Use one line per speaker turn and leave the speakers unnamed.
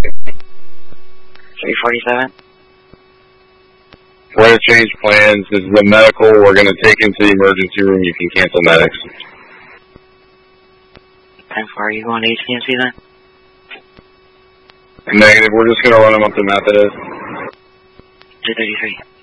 347.
We're going to change plans. This is the medical. We're going to take him to the emergency room. You can cancel medics.
10-4, are you going to HCMC then?
Negative. We're just going to run him up to Methodist.
233.